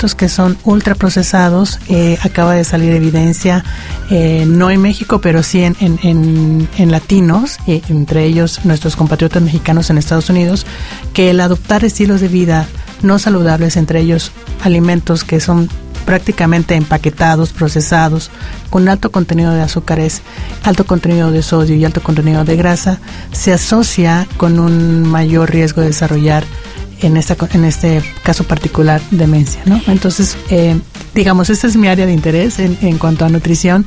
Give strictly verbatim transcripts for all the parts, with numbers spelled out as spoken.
productos que son ultraprocesados. Eh, acaba de salir evidencia, eh, no en México, pero sí en, en, en, en latinos, eh, entre ellos nuestros compatriotas mexicanos en Estados Unidos, que el adoptar estilos de vida no saludables, entre ellos alimentos que son prácticamente empaquetados, procesados, con alto contenido de azúcares, alto contenido de sodio y alto contenido de grasa, se asocia con un mayor riesgo de desarrollar, en esta en este caso particular, demencia, ¿no? Entonces, eh, digamos, esta es mi área de interés en, en cuanto a nutrición,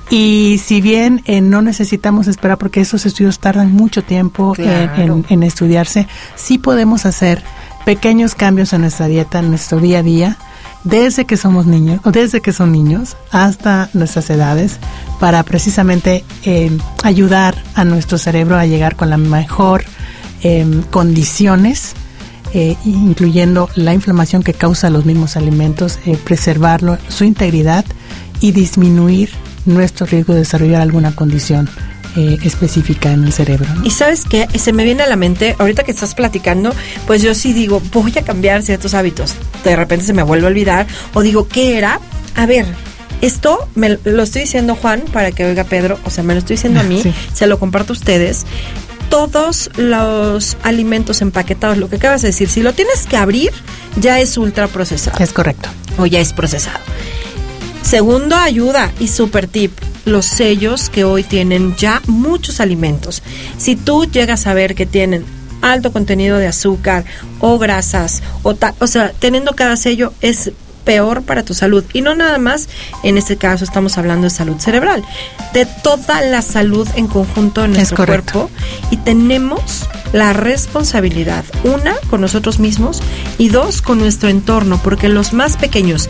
y si bien eh, no necesitamos esperar, porque esos estudios tardan mucho tiempo, claro, en, en, en estudiarse, sí podemos hacer pequeños cambios en nuestra dieta, en nuestro día a día, desde que somos niños, o desde que son niños hasta nuestras edades, para precisamente eh, ayudar a nuestro cerebro a llegar con la mejor eh, condiciones, eh, incluyendo la inflamación que causa los mismos alimentos, eh, preservarlo, su integridad, y disminuir nuestro riesgo de desarrollar alguna condición Eh, específica en el cerebro, ¿no? Y ¿sabes qué? Se me viene a la mente, ahorita que estás platicando, pues yo sí digo, voy a cambiar ciertos hábitos. De repente se me vuelve a olvidar, o digo, ¿qué era? A ver, esto me lo estoy diciendo, Juan, para que oiga Pedro, o sea, me lo estoy diciendo a mí, sí, se lo comparto a ustedes. Todos los alimentos empaquetados, lo que acabas de decir, si lo tienes que abrir, ya es ultraprocesado. Es correcto. O ya es procesado. Segundo, ayuda y super tip, los sellos que hoy tienen ya muchos alimentos. Si tú llegas a ver que tienen alto contenido de azúcar o grasas, o, ta, o sea, teniendo cada sello es peor para tu salud. Y no nada más, en este caso estamos hablando de salud cerebral, de toda la salud en conjunto de nuestro cuerpo. Y tenemos la responsabilidad, una, con nosotros mismos, y dos, con nuestro entorno, porque los más pequeños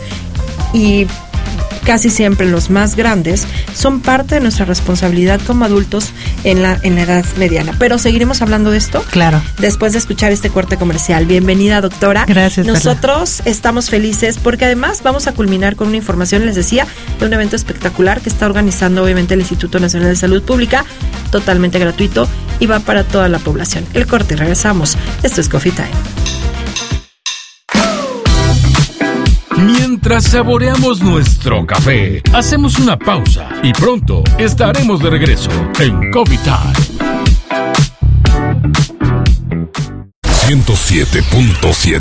y casi siempre los más grandes son parte de nuestra responsabilidad como adultos en la, en la edad mediana. Pero seguiremos hablando de esto, claro, después de escuchar este corte comercial. Bienvenida, doctora. Gracias. Nosotros Carla. Estamos felices porque además vamos a culminar con una información, les decía, de un evento espectacular que está organizando obviamente el Instituto Nacional de Salud Pública, totalmente gratuito y va para toda la población. El corte y regresamos. Esto es Coffee Time. Mientras saboreamos nuestro café, hacemos una pausa y pronto estaremos de regreso en Coffee Time. ciento siete punto siete